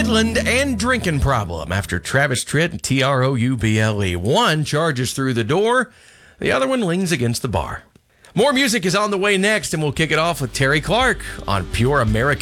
Midland and drinking problem after Travis Tritt and Trouble. One charges through the door, the other one leans against the bar. More music is on the way next, and we'll kick it off with Terry Clark on Pure American.